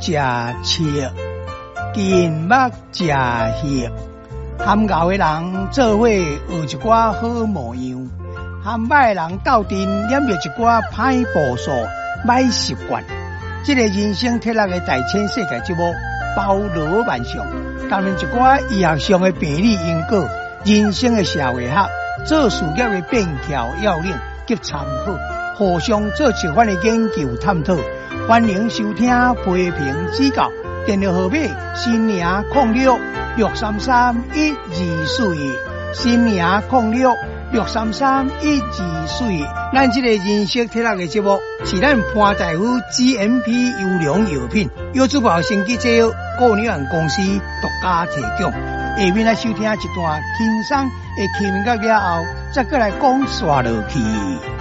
食切，近目食血。含牛的人做伙学一寡好模样，含歹的人斗阵染着一寡歹步数、歹习惯。这个人生铁六的大千世界节目包罗万象，谈论一寡医学上的病理因果、人生的社会学、做事业的便条要领及参考，互相做一番的研究探讨。欢迎收听批评指教。电话号码：新名06633124，新名06633124。咱这个人生铁六的节目是咱潘大夫 GMP 优良药品药珠宝生机制药顾问有限公司独家提供。下面来收听一段轻松的轻音乐了后，再过来讲刷落去。